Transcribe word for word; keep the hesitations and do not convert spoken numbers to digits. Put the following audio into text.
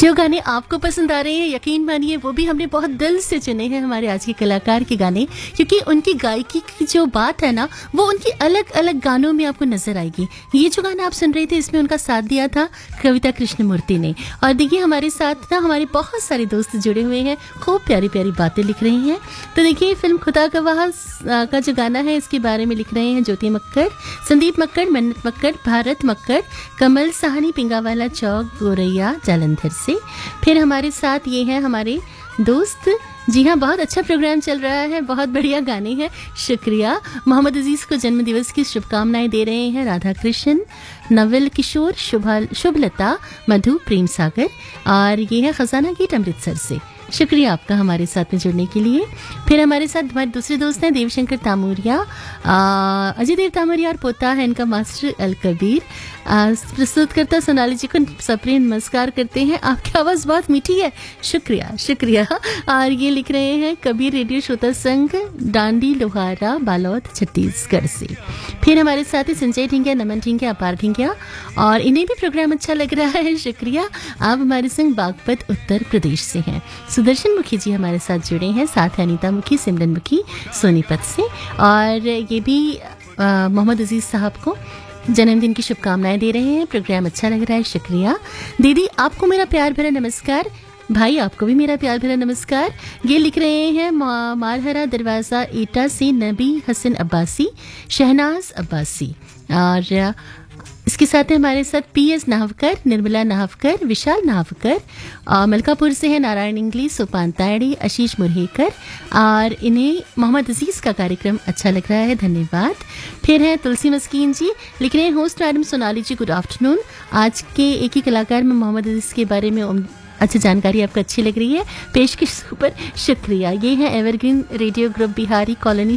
जो गाने आपको पसंद आ रहे हैं, यकीन मानिए वो भी हमने बहुत दिल से चुने हैं हमारे आज के कलाकार के गाने, क्योंकि उनकी गायकी की जो बात है ना, वो उनकी अलग अलग गानों में आपको नजर आएगी। ये जो गाना आप सुन रहे थे, इसमें उनका साथ दिया था कविता कृष्णमूर्ति ने। और देखिए हमारे साथ ना हमारे बहुत सारे दोस्त जुड़े हुए हैं, खूब प्यारी प्यारी बातें लिख रहे हैं। तो देखिए फिल्म खुदा गवाह का जो गाना है, इसके बारे में लिख रहे हैं ज्योति मक्कड़, संदीप मक्कड़, मन्नत मक्कड़, भारत मक्कड़, कमल साहनी, पिंगावाला चौक, गोरैया, जालंधर से। फिर हमारे साथ ये हैं हमारे दोस्त, जी हाँ, बहुत अच्छा प्रोग्राम चल रहा है, बहुत बढ़िया गाने हैं, शुक्रिया। मोहम्मद अजीज़ को जन्म दिवस की शुभकामनाएं दे रहे हैं राधा कृष्ण, नवल किशोर, शुभा शुभलता, मधु, प्रेम सागर। और ये है खजाना गीत अमृतसर से। शुक्रिया आपका हमारे साथ में जुड़ने के लिए। फिर हमारे साथ हमारे दूसरे दोस्त हैं देवशंकर तामूरिया, अजय देव तामूरिया और पोता है इनका मास्टर अल कबीर। प्रस्तुत करता सोनाली जी को सप्रेम नमस्कार करते हैं, आपकी आवाज़ बहुत मीठी है, शुक्रिया शुक्रिया। और ये लिख रहे हैं कबीर रेडियो श्रोता संघ, डांडी, लोहारा, बालोद, छत्तीसगढ़ से। फिर हमारे साथ ही संजय ढिंगिया, नमन ढिंगिया, अपार ढिंगिया, और इन्हें भी प्रोग्राम अच्छा लग रहा है, शुक्रिया। आप हमारे संग बागपत उत्तर प्रदेश से हैं। सुदर्शन मुखी जी हमारे साथ जुड़े हैं, साथ है अनीता मुखी, सिमरन मुखी सोनीपत से। और ये भी मोहम्मद अजीज़ साहब को जन्मदिन की शुभकामनाएं दे रहे हैं, प्रोग्राम अच्छा लग रहा है, शुक्रिया। दीदी आपको मेरा प्यार भरा नमस्कार, भाई आपको भी मेरा प्यार भरा नमस्कार। ये लिख रहे हैं मा, मारहरा दरवाज़ा एटा से नबी हसन अब्बासी, शहनाज अब्बासी। और इसके साथ है हमारे साथ पी एस नाहवकर, निर्मला नाहवकर, विशाल नाहवकर, मलकापुर से है नारायण इंग्लिश, सुपान ताड़ी, आशीष मुरहेकर। और इन्हें मोहम्मद अजीज़ का कार्यक्रम अच्छा लग रहा है, धन्यवाद। फिर है तुलसी मस्कीन जी, लिख रहे हैं होस्ट मैडम सोनाली जी, गुड आफ्टरनून। आज के एक ही कलाकार में मोहम्मद अजीज़ के बारे में अच्छी जानकारी आपको अच्छी लग रही है, पेशकश पर शुक्रिया। ये है evergreen radio group, Bihari colony,